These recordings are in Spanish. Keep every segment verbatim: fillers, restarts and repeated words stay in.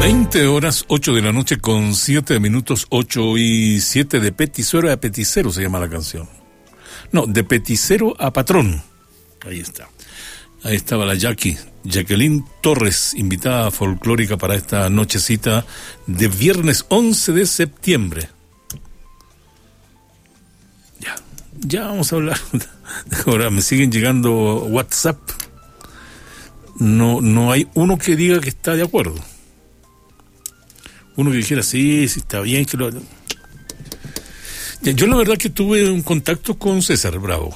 veinte horas, ocho de la noche con siete minutos, ocho y siete. De peticero a peticero se llama la canción. No, de peticero a patrón. Ahí está. Ahí estaba la Jackie, Jacqueline Torres, invitada folclórica para esta nochecita de viernes once de septiembre. Ya, ya vamos a hablar. Ahora me siguen llegando WhatsApp. No, no hay uno que diga que está de acuerdo. Uno que dijera, sí, sí está bien que lo... Yo la verdad que tuve un contacto con César Bravo.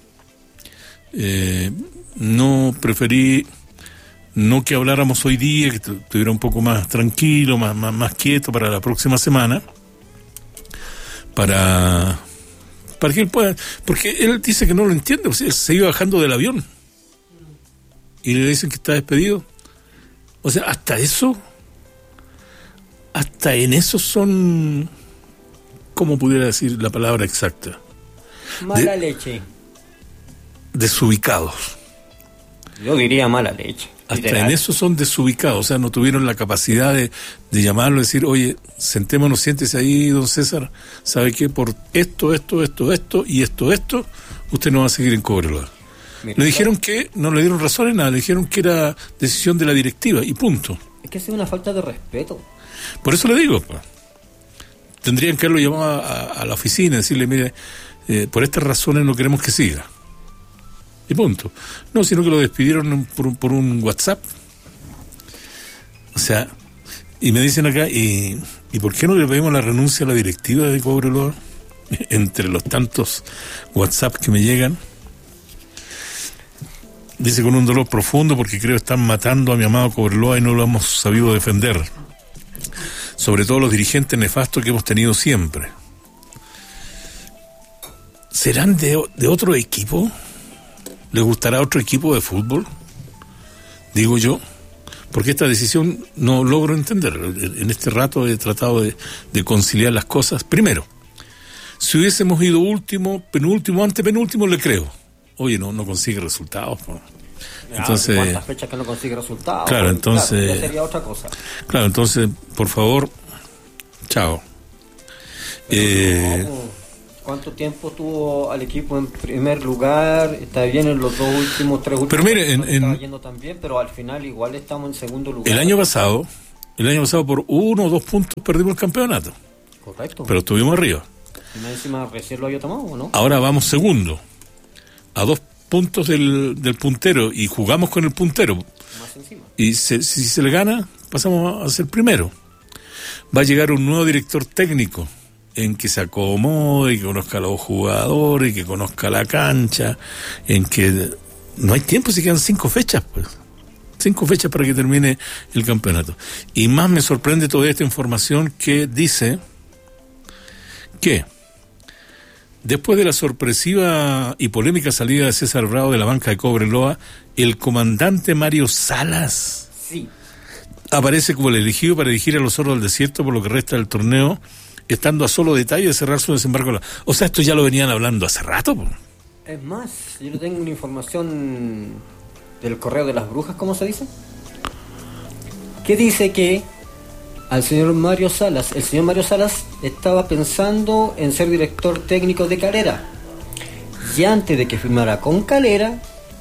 Eh, no preferí no que habláramos hoy día, que estuviera un poco más tranquilo, más, más, más quieto para la próxima semana, para, para que él pueda, porque él dice que no lo entiende, o sea, él se iba bajando del avión y le dicen que está despedido. O sea, hasta eso... Hasta en eso son, ¿cómo pudiera decir la palabra exacta? Mala de, leche. Desubicados. Yo diría mala leche. Hasta literal. en eso son desubicados, o sea, no tuvieron la capacidad de, de llamarlo y decir, oye, sentémonos, siéntese ahí, don César, ¿sabe qué? Por esto, esto, esto, esto y esto, esto, usted no va a seguir en Cobreloa. Le dijeron que, no le dieron razón en nada, le dijeron que era decisión de la directiva y punto. Es que es una falta de respeto. Por eso le digo, pues, tendrían que haberlo llamado a, a la oficina y decirle, mire, eh, por estas razones no queremos que siga. Y punto. No, sino que lo despidieron por, por un WhatsApp. O sea, y me dicen acá, ¿y, ¿y por qué no le pedimos la renuncia a la directiva de Cobreloa? Entre los tantos WhatsApp que me llegan. Dice con un dolor profundo porque creo que están matando a mi amado Cobreloa y no lo hemos sabido defender. Sobre todo los dirigentes nefastos que hemos tenido siempre. ¿Serán de, de otro equipo? ¿Les gustará otro equipo de fútbol? Digo yo, porque esta decisión no logro entender. En este rato he tratado de, de conciliar las cosas. Primero, si hubiésemos ido último, penúltimo, antepenúltimo, le creo. Oye, no, no consigue resultados. ¿No? Entonces, ¿cuántas fechas que no consigue resultados? Claro, entonces... Claro, ya sería otra cosa. Claro, entonces, por favor, chao. Eh, ¿Cuánto tiempo tuvo al equipo en primer lugar? Está bien en los dos últimos, tres últimos. Pero mire, en, no en, estaba yendo tan bien, pero al final igual estamos en segundo lugar. El año pasado, el año pasado por uno o dos puntos perdimos el campeonato. Correcto. Pero estuvimos arriba. Y más encima recién lo había tomado, ¿o no? Ahora vamos segundo, a dos puntos del, del puntero y jugamos con el puntero. Más encima. Y se, si se le gana, pasamos a ser primero. Va a llegar un nuevo director técnico en que se acomode, y que conozca a los jugadores, y que conozca la cancha, en que no hay tiempo, si quedan cinco fechas, pues. Cinco fechas para que termine el campeonato. Y más me sorprende toda esta información que dice que después de la sorpresiva y polémica salida de César Bravo de la banca de Cobreloa, el comandante Mario Salas sí. aparece como el elegido para dirigir a los Zorros del Desierto por lo que resta del torneo, estando a solo detalle de cerrar su desembarco. O sea, esto ya lo venían hablando hace rato, po. Es más, yo tengo una información del Correo de las Brujas, ¿cómo se dice? Que dice que al señor Mario Salas, el señor Mario Salas estaba pensando en ser director técnico de Calera. Y antes de que firmara con Calera,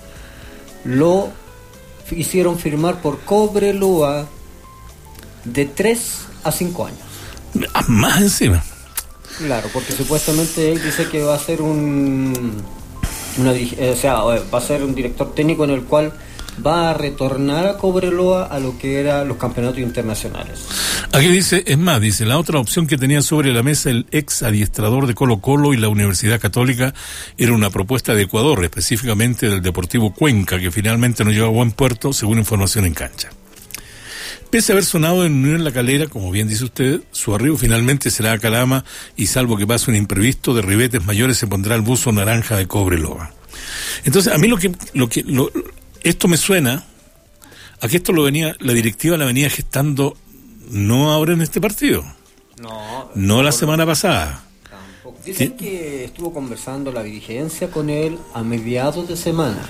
lo hicieron firmar por Cobreloa de tres a cinco años. Más encima. Claro, porque supuestamente él dice que va a ser un, una, o sea, va a ser un director técnico en el cual va a retornar a Cobreloa a lo que eran los campeonatos internacionales. Aquí dice, es más, dice, la otra opción que tenía sobre la mesa el ex adiestrador de Colo Colo y la Universidad Católica era una propuesta de Ecuador, específicamente del Deportivo Cuenca, que finalmente no llegó a buen puerto, según información en cancha. Pese a haber sonado en Unión La Calera, como bien dice usted, su arribo finalmente será a Calama y salvo que pase un imprevisto de ribetes mayores se pondrá el buzo naranja de Cobreloa. Entonces, a mí lo que, lo que, lo, esto me suena a que esto lo venía, la directiva la venía gestando no ahora en este partido, no, no la semana pasada. Tampoco. Dicen que estuvo conversando la dirigencia con él a mediados de semana,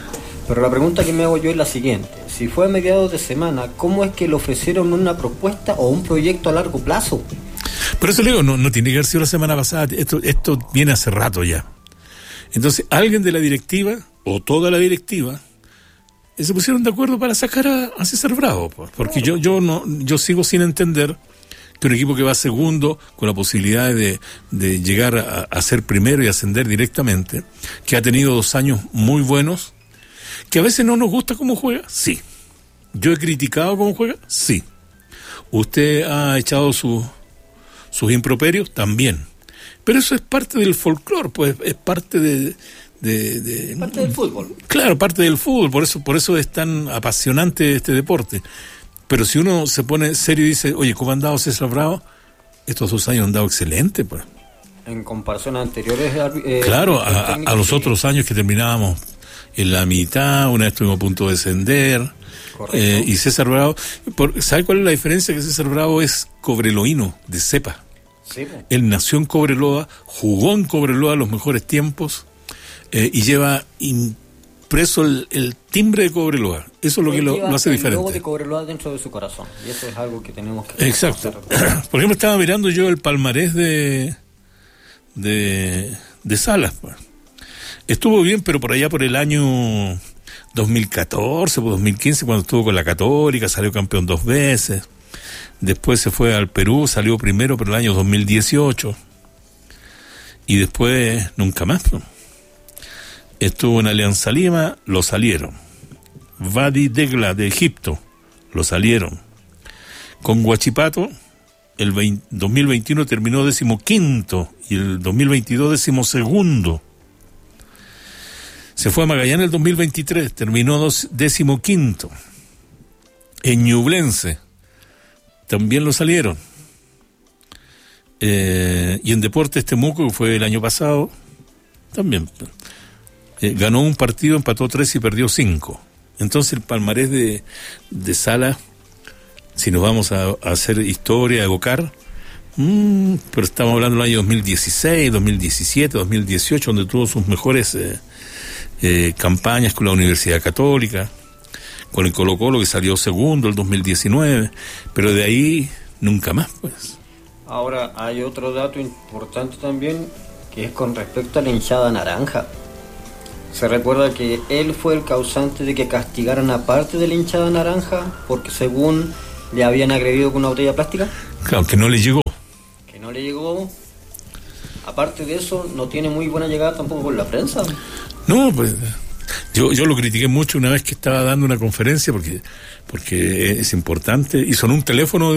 Pero la pregunta que me hago yo es la siguiente. Si fue a mediados de semana, ¿cómo es que le ofrecieron una propuesta o un proyecto a largo plazo? Por eso le digo, no, no tiene que haber sido la semana pasada, esto, esto viene hace rato ya. Entonces, alguien de la directiva, o toda la directiva, se pusieron de acuerdo para sacar a, a César Bravo, pues, porque yo, yo no, yo sigo sin entender que un equipo que va segundo, con la posibilidad de, de llegar a, a ser primero y ascender directamente, que ha tenido dos años muy buenos, que a veces no nos gusta cómo juega, sí. Yo he criticado cómo juega, sí. Usted ha echado sus sus improperios, también. Pero eso es parte del folclore, pues es parte de, de, de parte del fútbol. Claro, parte del fútbol, por eso, por eso es tan apasionante este deporte. Pero si uno se pone serio y dice, oye, ¿cómo ha andado César Bravo? Estos dos años han dado excelente, pues. En comparación a anteriores. Eh, claro, a, a los otros años que terminábamos en la mitad, una vez estuvimos a punto de descender. Eh, y César Bravo, por, ¿sabe cuál es la diferencia? Que César Bravo es cobreloíno, de cepa. Sí, pues. Él nació en Cobreloa, jugó en Cobreloa los mejores tiempos eh, y lleva impreso el, el timbre de Cobreloa. Eso es lo que lo, lo hace diferente. El logo de Cobreloa dentro de su corazón. Y eso es algo que tenemos que... Exacto. Por ejemplo, estaba mirando yo el palmarés de de, de Salas. Estuvo bien, pero por allá por el año dos mil catorce, dos mil quince, cuando estuvo con la Católica, salió campeón dos veces. Después se fue al Perú, salió primero por el año dos mil dieciocho. Y después nunca más. Estuvo en Alianza Lima, lo salieron. Wadi Degla de Egipto, lo salieron. Con Huachipato, el veinte, dos mil veintiuno terminó decimoquinto y el dos mil veintidós decimosegundo. Se fue a Magallanes el dos mil veintitrés, terminó dos, decimoquinto. En Ñublense también lo salieron. Eh, y en Deportes Temuco, que fue el año pasado, también eh, ganó un partido, empató tres y perdió cinco. Entonces el palmarés de, de Sala, si nos vamos a, a hacer historia, a evocar, mmm, pero estamos hablando del año dos mil dieciséis, dos mil diecisiete, dos mil dieciocho, donde tuvo sus mejores eh, eh, campañas con la Universidad Católica, con el Colo Colo, que salió segundo el dos mil diecinueve, pero de ahí nunca más, pues. Ahora hay otro dato importante también, que es con respecto a la hinchada naranja. Se recuerda que él fue el causante de que castigaran a parte de la hinchada naranja porque según le habían agredido con una botella plástica. Claro, que no le llegó. Que no le llegó. Aparte de eso, no tiene muy buena llegada tampoco con la prensa. No, pues yo yo lo critiqué mucho una vez que estaba dando una conferencia porque porque es importante, y sonó un teléfono